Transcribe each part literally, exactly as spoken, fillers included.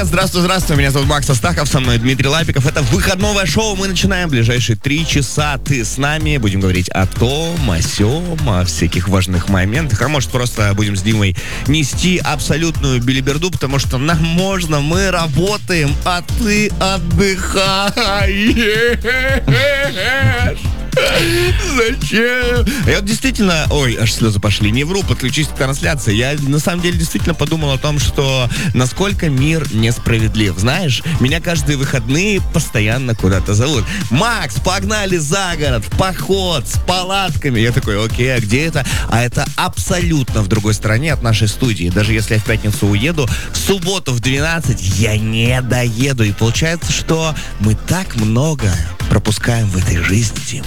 Здравствуй, здравствуй, меня зовут Макс Астахов, со мной Дмитрий Лапиков. Это выходное шоу, мы начинаем в ближайшие три часа. Ты с нами, будем говорить о том, о сём, о всяких важных моментах. А может, просто будем с Димой нести абсолютную билиберду, потому что нам можно, мы работаем, а ты отдыхаешь. Зачем? Я вот действительно, ой, аж слезы пошли, не вру, подключись к трансляции. Я на самом деле действительно подумал о том, что насколько мир несправедлив. Знаешь, меня каждые выходные постоянно куда-то зовут. Макс, погнали за город, в поход, с палатками. Я такой, окей, а где это? А это абсолютно в другой стороне от нашей студии. Даже если я в пятницу уеду, в субботу в двенадцать я не доеду. И получается, что мы так много пропускаем в этой жизни, Дим.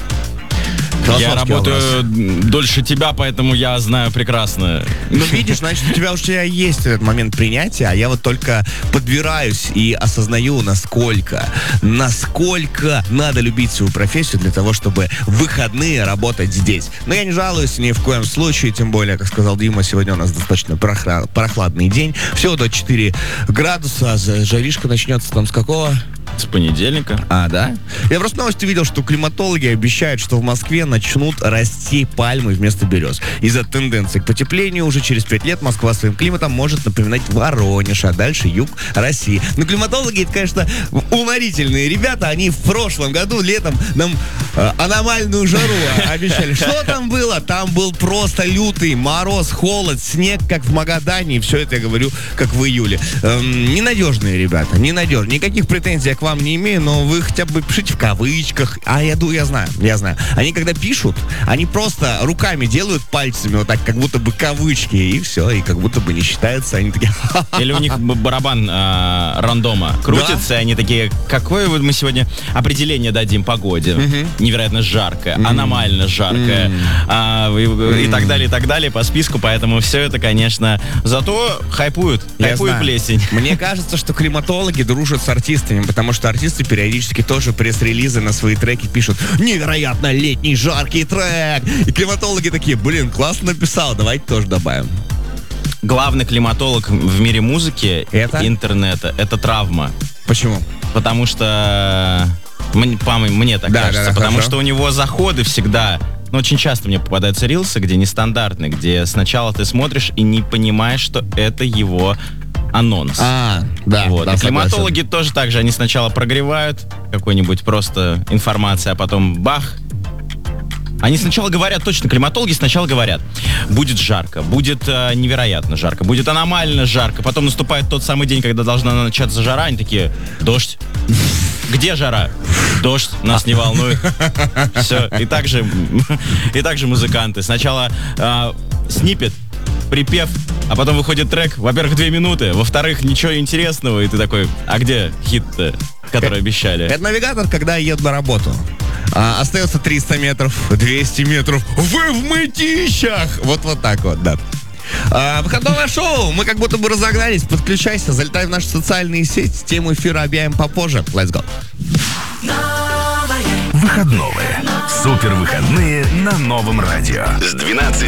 Я работаю дольше тебя, поэтому я знаю прекрасно. Ну, видишь, значит, у тебя уже есть этот момент принятия, а я вот только подбираюсь и осознаю, насколько, насколько надо любить свою профессию для того, чтобы в выходные работать здесь. Но я не жалуюсь ни в коем случае, тем более, как сказал Дима, сегодня у нас достаточно прохладный день. Всего до четыре градуса, жаришка начнется там с какого? С понедельника. А, да? Я просто новости видел, что климатологи обещают, что в Москве начнут расти пальмы вместо берез. Из-за тенденции к потеплению уже через пять лет Москва своим климатом может напоминать Воронеж, а дальше юг России. Но климатологи, это, конечно, уморительные ребята. Они в прошлом году летом нам э, аномальную жару обещали. Что там было? Там был просто лютый мороз, холод, снег, как в Магадане. И все это я говорю, как в июле. Эм, ненадежные ребята, ненадежные. Никаких претензий я к вам не имею, но вы хотя бы пишите в кавычках. А я думаю, я знаю, я знаю. Они когда пишут, они просто руками делают пальцами вот так, как будто бы кавычки, и все, и как будто бы не считаются. Они такие... Или у них барабан э, рандома крутится, да? И они такие, какое вот мы сегодня определение дадим погоде? Mm-hmm. Невероятно жаркое, mm-hmm. аномально жаркое, mm-hmm. а, и, mm-hmm. и так далее, и так далее по списку. Поэтому все это, конечно, зато хайпуют, я хайпуют знаю. Плесень. Мне кажется, что климатологи дружат с артистами, потому что артисты периодически тоже пресс-релизы на свои треки пишут: невероятно летний жаркий трек. И климатологи такие: блин, классно написал, давайте тоже добавим. Главный климатолог в мире музыки это? И интернета — это травма. Почему? Потому что мне, мне так да, кажется, да, да, потому хорошо. что у него заходы всегда. Но очень часто мне попадаются рилсы, где нестандартные, где сначала ты смотришь и не понимаешь, что это его анонс. А, да. Вот. да И климатологи тоже так же, они сначала прогревают какой-нибудь просто информацию, а потом бах. Они сначала говорят, точно, климатологи сначала говорят: будет жарко, будет э, невероятно жарко, будет аномально жарко. Потом наступает тот самый день, когда должна начаться жара, они такие: дождь. Где жара? Дождь, нас не волнует. Все. И так же, и так же музыканты. Сначала э, сниппет, припев, а потом выходит трек, во-первых, две минуты, во-вторых, ничего интересного, и ты такой: а где хит-то, который обещали? Это навигатор, когда я еду на работу. А, остается триста метров, двести метров. Вы в мытищах! Вот вот так вот, да. А, выходное шоу. Мы как будто бы разогнались. Подключайся, залетай в наши социальные сети. Тему эфира объявим попозже. Let's go. Выходное. Супер выходные на Новом радио. С двенадцати